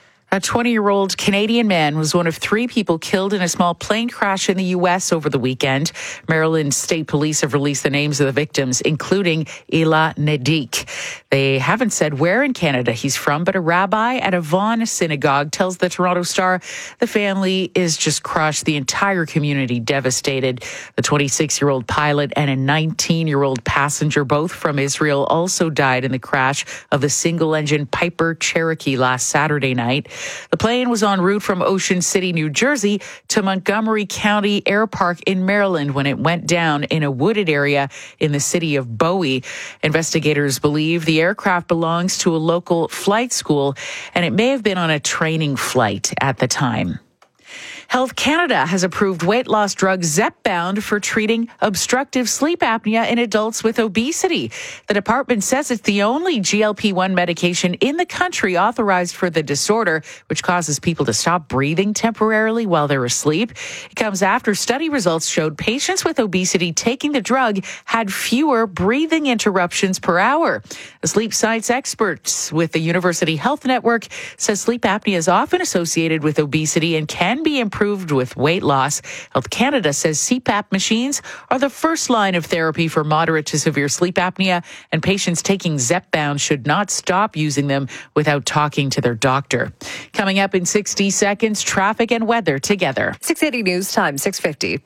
A twenty-year-old Canadian man was one of three people killed in a small plane crash in the U S over the weekend. Maryland State Police have released the names of the victims, including Ila Nadik. They haven't said where in Canada he's from, but a rabbi at a Vaughan synagogue tells the Toronto Star the family is just crushed, the entire community devastated. The twenty-six-year-old pilot and a nineteen-year-old passenger, both from Israel, also died in the crash of the single-engine Piper Cherokee last Saturday night. The plane was en route from Ocean City, New Jersey to Montgomery County Air Park in Maryland when it went down in a wooded area in the city of Bowie. Investigators believe the aircraft belongs to a local flight school and it may have been on a training flight at the time. Health Canada has approved weight loss drug Zepbound for treating obstructive sleep apnea in adults with obesity. The department says it's the only G L P one medication in the country authorized for the disorder, which causes people to stop breathing temporarily while they're asleep. It comes after study results showed patients with obesity taking the drug had fewer breathing interruptions per hour. A sleep science expert with the University Health Network says sleep apnea is often associated with obesity and can be improved with weight loss. Health Canada says C PAP machines are the first line of therapy for moderate to severe sleep apnea, and patients taking Zepbound should not stop using them without talking to their doctor. Coming up in sixty seconds, traffic and weather together. six eighty News Time, six fifty.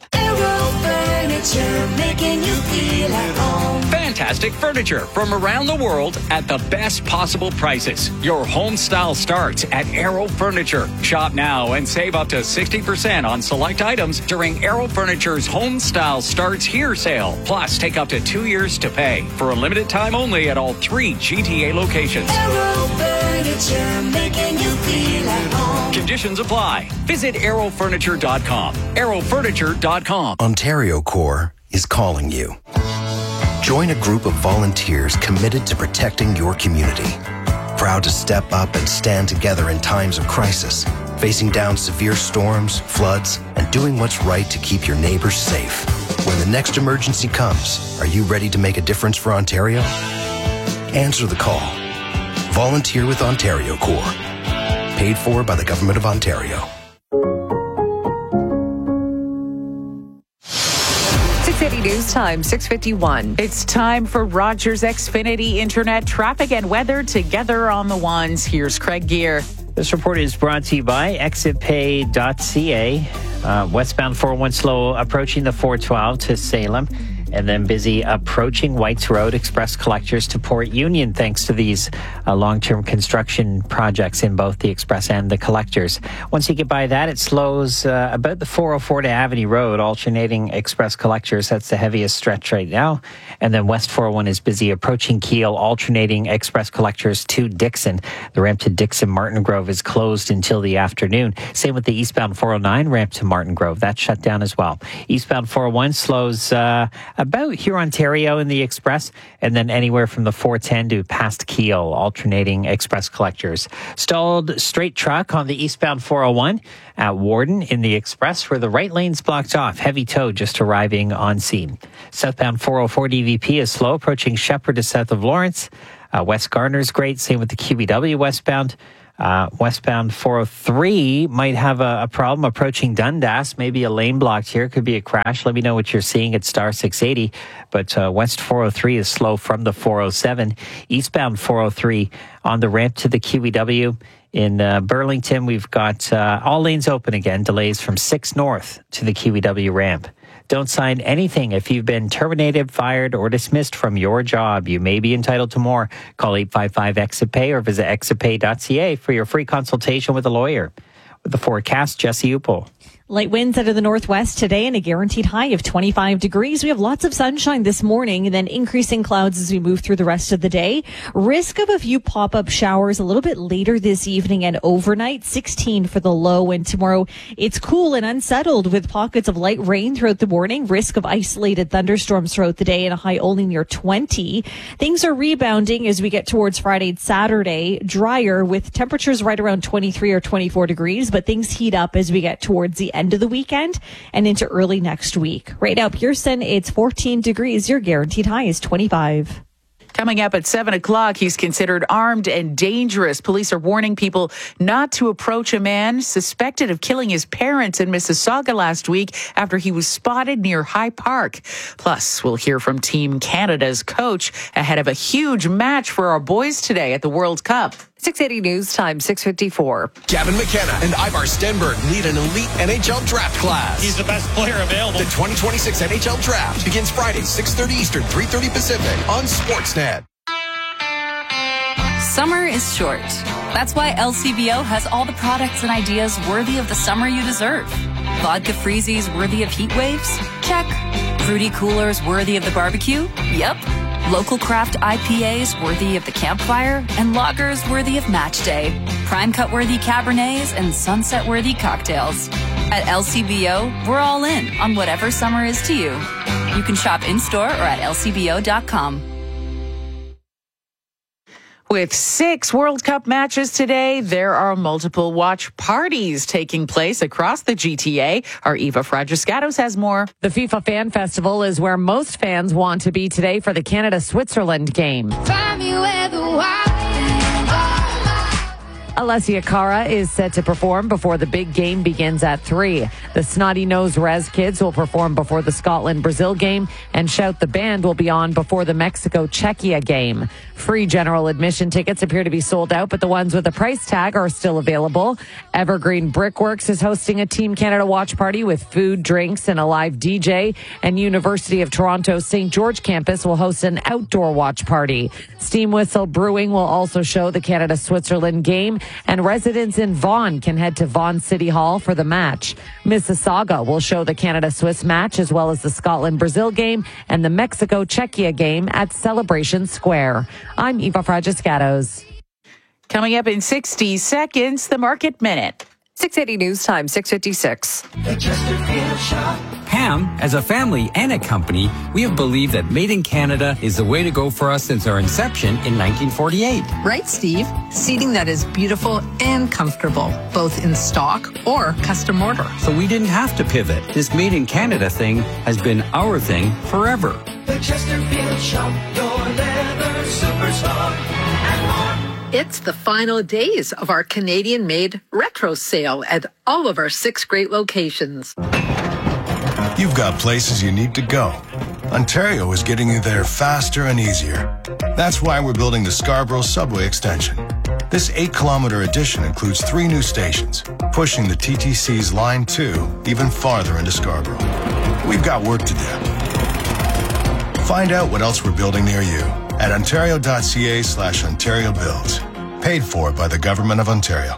Furniture, making you feel at home. Fantastic furniture from around the world at the best possible prices. Your home style starts at Aero Furniture. Shop now and save up to sixty percent on select items during Aero Furniture's Home Style Starts Here sale. Plus, take up to two years to pay for a limited time only at all three G T A locations. Aero Furniture, making you feel at home. Conditions apply. Visit aero furniture dot com. aero furniture dot com. Ontario Corps is calling you. Join a group of volunteers committed to protecting your community. Proud to step up and stand together in times of crisis, facing down severe storms, floods, and doing what's right to keep your neighbors safe. When the next emergency comes, are you ready to make a difference for Ontario? Answer the call. Volunteer with Ontario Corps. Paid for by the Government of Ontario. six eighty News Time, six fifty-one. It's time for Rogers Xfinity Internet traffic and weather together on the ones. Here's Craig Gear. This report is brought to you by exit pay dot c a. Uh, westbound four oh one slow approaching the four twelve to Salem. And then busy approaching Whites Road Express collectors to Port Union, thanks to these uh, long-term construction projects in both the Express and the collectors. Once you get by that, it slows uh, about the four oh four to Avenue Road, alternating Express collectors. That's the heaviest stretch right now. And then West four oh one is busy approaching Kiel, alternating Express collectors to Dixon. The ramp to Dixon Martin Grove is closed until the afternoon. Same with the eastbound four oh nine ramp to Martin Grove. That's shut down as well. Eastbound four oh one slows uh, about here, Ontario in the Express, and then anywhere from the four ten to past Kiel, alternating Express collectors. Stalled straight truck on the eastbound four oh one at Warden in the Express, where the right lane's blocked off. Heavy tow just arriving on scene. Southbound four oh four D V P is slow, approaching Shepherd to south of Lawrence. Uh, West Garner's great. Same with the Q B W westbound. Uh, westbound four oh three might have a, a problem approaching Dundas. Maybe a lane blocked here. Could be a crash. Let me know what you're seeing at star six eighty. But uh, West four oh three is slow from the four oh seven. Eastbound four oh three on the ramp to the Q E W. In uh, Burlington, we've got uh, all lanes open again. Delays from six North to the Q E W ramp. Don't sign anything if you've been terminated, fired, or dismissed from your job. You may be entitled to more. Call eight five five exit pay or visit exit pay dot c a for your free consultation with a lawyer. With the forecast, Jesse Upel. Light winds out of the northwest today and a guaranteed high of twenty-five degrees. We have lots of sunshine this morning and then increasing clouds as we move through the rest of the day. Risk of a few pop-up showers a little bit later this evening and overnight. sixteen for the low, and tomorrow it's cool and unsettled with pockets of light rain throughout the morning. Risk of isolated thunderstorms throughout the day and a high only near twenty. Things are rebounding as we get towards Friday and Saturday. Drier with temperatures right around twenty-three or twenty-four degrees, but things heat up as we get towards the end of the weekend and into early next week. Right now, Pearson, it's fourteen degrees. Your guaranteed high is twenty-five. Coming up at seven o'clock, he's considered armed and dangerous. Police are warning people not to approach a man suspected of killing his parents in Mississauga last week after he was spotted near High Park. Plus, we'll hear from Team Canada's coach ahead of a huge match for our boys today at the World Cup. six eighty News Time, six fifty-four. Gavin McKenna and Ivar Stenberg lead an elite N H L draft class. He's the best player available. The twenty twenty-six N H L draft begins Friday, six thirty Eastern, three thirty Pacific on Sportsnet. Summer is short. That's why L C B O has all the products and ideas worthy of the summer you deserve. Vodka freezies worthy of heat waves? Check. Fruity coolers worthy of the barbecue? Yep. Local craft I P As worthy of the campfire, and lagers worthy of match day. Prime cut worthy Cabernets and sunset worthy cocktails. At L C B O, we're all in on whatever summer is to you. You can shop in-store or at L C B O dot com. With six World Cup matches today, there are multiple watch parties taking place across the G T A. Our Eva Fragiscatos has more. The FIFA Fan Festival is where most fans want to be today for the Canada-Switzerland game. Find me where the wild Alessia Cara is set to perform before the big game begins at three. The Snotty Nose Rez Kids will perform before the Scotland-Brazil game, and Shout the Band will be on before the Mexico-Czechia game. Free general admission tickets appear to be sold out, but the ones with a price tag are still available. Evergreen Brickworks is hosting a Team Canada watch party with food, drinks, and a live D J. And University of Toronto Saint George campus will host an outdoor watch party. Steam Whistle Brewing will also show the Canada-Switzerland game, and residents in Vaughan can head to Vaughan City Hall for the match. Mississauga will show the Canada-Swiss match as well as the Scotland-Brazil game and the Mexico-Czechia game at Celebration Square. I'm Eva Fragiscatos. Coming up in sixty seconds, the Market Minute. six eighty News Time, six fifty-six. Pam, as a family and a company, we have believed that Made in Canada is the way to go for us since our inception in nineteen forty-eight. Right, Steve? Seating that is beautiful and comfortable, both in stock or custom order. So we didn't have to pivot. This Made in Canada thing has been our thing forever. The Chesterfield Shop, your leather superstar, and more. It's the final days of our Canadian-made retro sale at all of our six great locations. You've got places you need to go. Ontario is getting you there faster and easier. That's why we're building the Scarborough Subway Extension. This eight-kilometer addition includes three new stations, pushing the T T C's Line two even farther into Scarborough. We've got work to do. Find out what else we're building near you at ontario.ca slash Ontario Builds. Paid for by the Government of Ontario.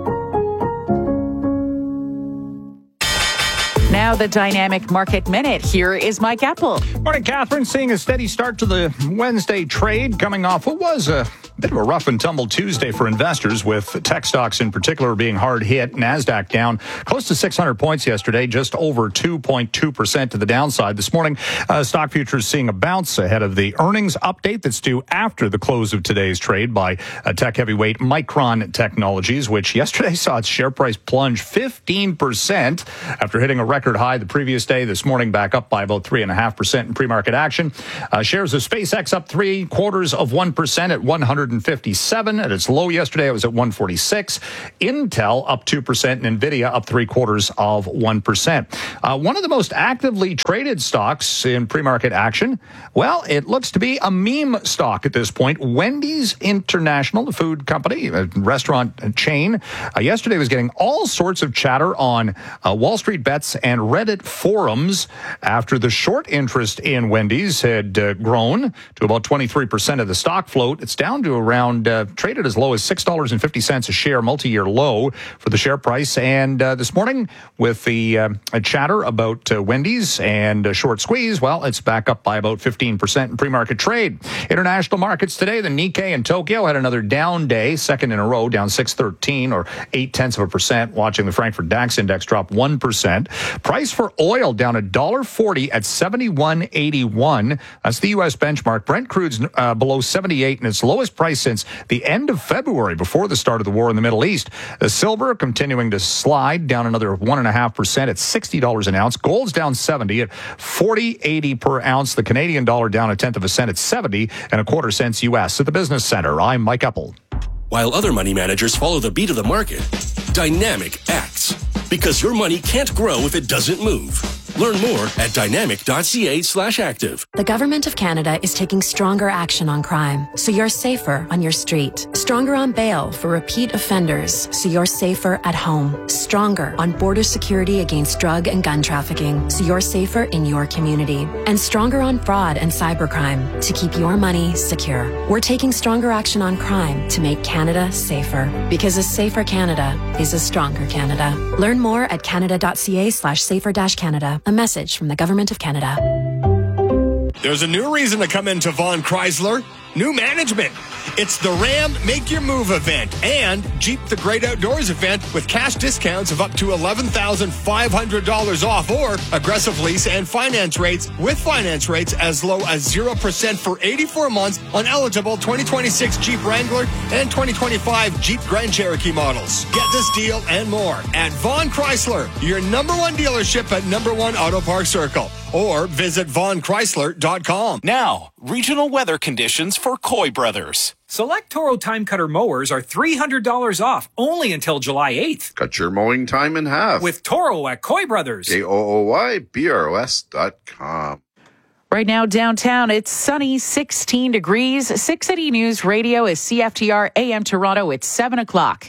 Now the Dynamic Market Minute. Here is Mike Apple. Morning, Catherine. Seeing a steady start to the Wednesday trade coming off what was a bit of a rough and tumble Tuesday for investors, with tech stocks in particular being hard hit. NASDAQ down close to six hundred points yesterday, just over two point two percent to the downside. This morning, uh, stock futures seeing a bounce ahead of the earnings update that's due after the close of today's trade by uh, tech heavyweight Micron Technologies, which yesterday saw its share price plunge fifteen percent after hitting a record high the previous day. This morning, back up by about three point five percent in pre-market action. Uh, shares of SpaceX up three quarters of one percent at one hundred fifty-seven. At its low yesterday, it was at one forty-six. Intel up two percent and NVIDIA up three quarters of one percent. Uh, one of the most actively traded stocks in pre-market action, well, it looks to be a meme stock at this point. Wendy's International, the food company, a restaurant chain, uh, yesterday was getting all sorts of chatter on uh, Wall Street Bets and Reddit forums after the short interest in Wendy's had uh, grown to about twenty-three percent of the stock float. It's down to around, uh, traded as low as six dollars and fifty cents a share, multi-year low for the share price. And uh, this morning, with the uh, chatter about uh, Wendy's and a short squeeze, well, it's back up by about fifteen percent in pre-market trade. International markets today, the Nikkei in Tokyo had another down day, second in a row, down six thirteen or eight tenths of a percent, watching the Frankfurt DAX index drop one percent. Price for oil down one dollar forty at seventy-one eighty-one. That's the U S benchmark. Brent crude's uh, below seventy-eight and its lowest price since the end of February, before the start of the war in the Middle East. The silver continuing to slide down another one point five percent at sixty dollars an ounce. Gold's down seventy at forty eighty per ounce. The Canadian dollar down a tenth of a cent at seventy and a quarter cents U S. At the Business Center, I'm Mike Apple. While other money managers follow the beat of the market, Dynamic acts. Because your money can't grow if it doesn't move. Learn more at dynamic.ca slash active. The Government of Canada is taking stronger action on crime, so you're safer on your street. Stronger on bail for repeat offenders, so you're safer at home. Stronger on border security against drug and gun trafficking, so you're safer in your community. And stronger on fraud and cybercrime, to keep your money secure. We're taking stronger action on crime to make Canada safer. Because a safer Canada is a stronger Canada. Learn more at canada.ca slash safer dash Canada. A message from the Government of Canada. There's a new reason to come into Vaughn Chrysler. New management. It's the Ram Make Your Move event and Jeep The Great Outdoors event with cash discounts of up to eleven thousand five hundred dollars off, or aggressive lease and finance rates with finance rates as low as zero percent for eighty-four months on eligible twenty twenty-six Jeep Wrangler and twenty twenty-five Jeep Grand Cherokee models. Get this deal and more at Vaughn Chrysler, your number one dealership at number one Auto Park Circle. Or visit vaughn chrysler dot com. Now, regional weather conditions for Coy Brothers. Select Toro Time Cutter mowers are three hundred dollars off, only until July eighth. Cut your mowing time in half. With Toro at Coy Brothers. K O O Y B R O S dot com. Right now, downtown, it's sunny, sixteen degrees. six eighty News Radio is C F T R A M Toronto. It's seven o'clock.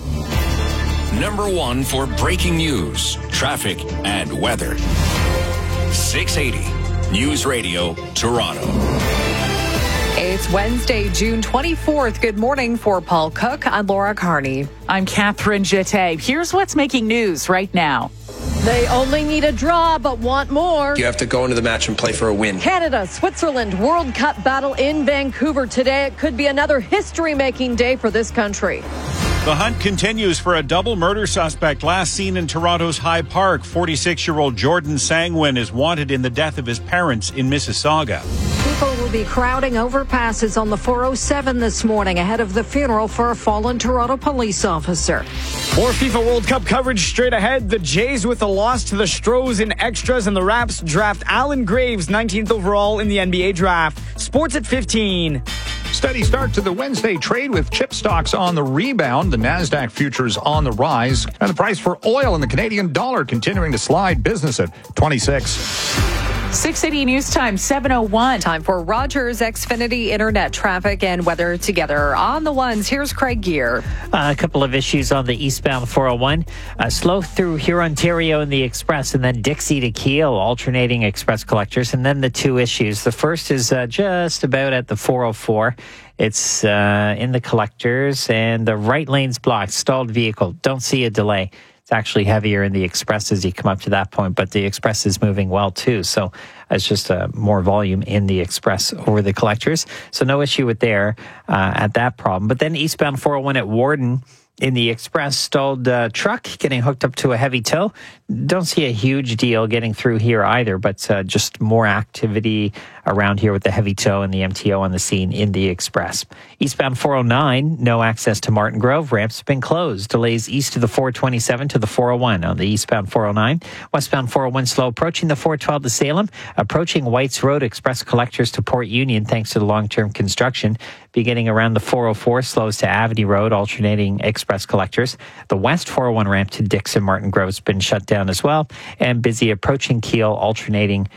Number one for breaking news, traffic, and weather. six eighty News Radio, Toronto. It's Wednesday, June twenty-fourth. Good morning for Paul Cook. I'm Laura Carney. I'm Catherine Jette. Here's what's making news right now. They only need a draw, but want more. You have to go into the match and play for a win. Canada, Switzerland, World Cup battle in Vancouver today. It could be another history-making day for this country. The hunt continues for a double murder suspect last seen in Toronto's High Park. forty-six-year-old Jordan Sangwin is wanted in the death of his parents in Mississauga. People will be crowding overpasses on the four oh seven this morning ahead of the funeral for a fallen Toronto police officer. More FIFA World Cup coverage straight ahead. The Jays with a loss to the Stros in extras, and the Raps draft Alan Graves, nineteenth overall in the N B A draft. Sports at fifteen. Steady start to the Wednesday trade with chip stocks on the rebound. The NASDAQ futures on the rise. And the price for oil and the Canadian dollar continuing to slide. Business at twenty-six. six eighty News Time, seven oh one. Time for Rogers Xfinity Internet traffic and weather together. On the ones, here's Craig Gear. Uh, a couple of issues on the eastbound four oh one. Uh, slow through here, Ontario in the Express, and then Dixie to Kiel, alternating express collectors. And then the two issues. The first is uh, just about at the four oh four. It's uh, in the collectors, and the right lane's blocked. Stalled vehicle. Don't see a delay. It's actually heavier in the Express as you come up to that point, but the Express is moving well too. So it's just uh, more volume in the Express over the collectors. So no issue with there uh, at that problem. But then eastbound four oh one at Warden in the Express, stalled uh, truck getting hooked up to a heavy tow. Don't see a huge deal getting through here either, but uh, just more activity around here with the heavy tow and the M T O on the scene in the Express. Eastbound four oh nine, no access to Martin Grove. Ramps have been closed. Delays east of the four twenty-seven to the four oh one on the eastbound four oh nine. Westbound four oh one slow approaching the four twelve to Salem. Approaching Whites Road, express collectors to Port Union thanks to the long-term construction. Beginning around the four oh four, slows to Avity Road, alternating express collectors. The west four oh one ramp to Dixon Martin Grove has been shut down as well. And busy approaching Kiel, alternating